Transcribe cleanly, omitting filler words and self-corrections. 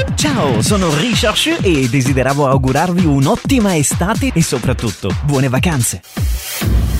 Ciao, sono Richard Shu e desideravo augurarvi un'ottima estate e soprattutto buone vacanze.